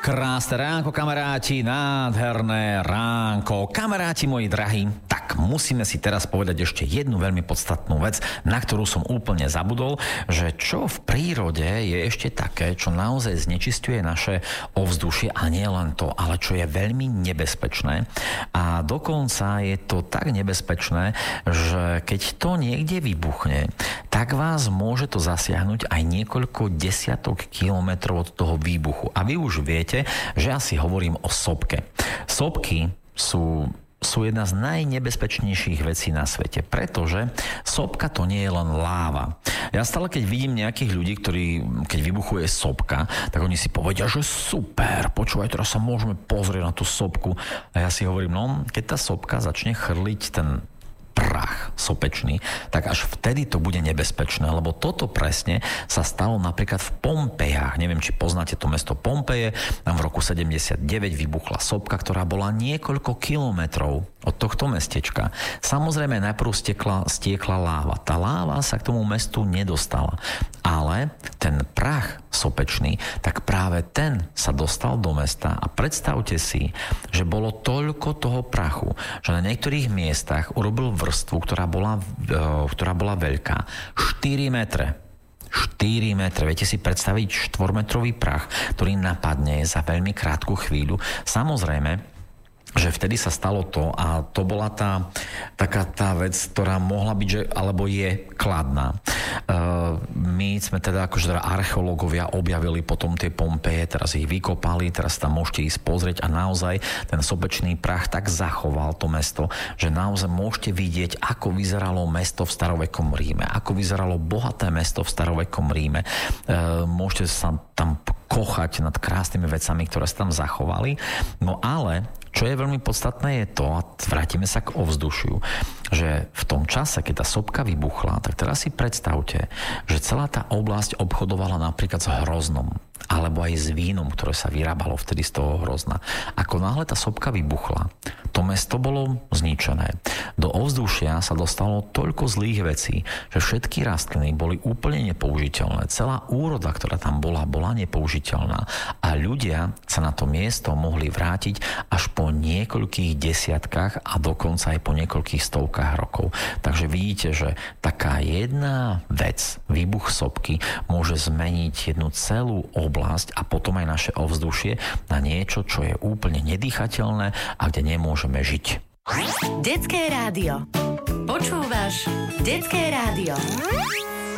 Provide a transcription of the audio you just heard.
Krásne ránko, kamaráti, nádherné ránko. Kamaráti moji drahí, tak musíme si teraz povedať ešte jednu veľmi podstatnú vec, na ktorú som úplne zabudol, že čo v prírode je ešte také, čo naozaj znečisťuje naše ovzdušie a nie len to, ale čo je veľmi nebezpečné. A dokonca je to tak nebezpečné, že keď to niekde vybuchne, tak vás môže to zasiahnuť aj niekoľko desiatok kilometrov od toho výbuchu. A vy už viete, že ja si hovorím o sopke. Sopky sú jedna z najnebezpečnejších vecí na svete, pretože sopka to nie je len láva. Ja stále, keď vidím nejakých ľudí, ktorí, keď vybuchuje sopka, tak oni si povedia, že super, počúvaj, teraz sa môžeme pozrieť na tú sopku. A ja si hovorím, no, keď tá sopka začne chrliť ten prach sopečný, tak až vtedy to bude nebezpečné, lebo toto presne sa stalo napríklad v Pompejách. Neviem, či poznáte to mesto Pompeje. Tam v roku 79 vybuchla sopka, ktorá bola niekoľko kilometrov od tohto mestečka. Samozrejme, najprv stiekla láva. Tá láva sa k tomu mestu nedostala. Ale ten prach sopečný, tak práve ten sa dostal do mesta a predstavte si, že bolo toľko toho prachu, že na niektorých miestach urobil vrstvu, ktorá bola veľká. 4 metre. 4 metre. Viete si predstaviť 4-metrový prach, ktorý napadne za veľmi krátku chvíľu. Samozrejme, že vtedy sa stalo to a to bola taká tá vec, ktorá mohla byť, že, alebo je kladná. My sme teda archeológovia objavili potom tie Pompeje, teraz ich vykopali, teraz tam môžete ísť pozrieť a naozaj ten sopečný prach tak zachoval to mesto, že naozaj môžete vidieť, ako vyzeralo mesto v starovekom Ríme, ako vyzeralo bohaté mesto v starovekom Ríme. Môžete sa tam kochať nad krásnymi vecami, ktoré sa tam zachovali. No ale čo je veľmi podstatné je to, a vrátime sa k ovzdušiu, že v tom čase, keď tá sopka vybuchla, tak teraz si predstavte, že celá tá oblasť obchodovala napríklad s hroznom, alebo aj s vínom, ktoré sa vyrábalo vtedy z toho hrozna. Ako náhle tá sopka vybuchla, to mesto bolo zničené. Do ovzdušia sa dostalo toľko zlých vecí, že všetky rastliny boli úplne nepoužiteľné. Celá úroda, ktorá tam bola nepoužiteľná. A ľudia sa na to miesto mohli vrátiť až po niekoľkých desiatkách a dokonca aj po niekoľkých stovkách rokov. Takže vidíte, že taká jedna vec, výbuch sopky, môže zmeniť jednu celú oblasť a potom aj naše ovzdušie na niečo, čo je úplne nedýchateľné a kde nemôžeme žiť. Detské rádio. Počúvaš Detské rádio.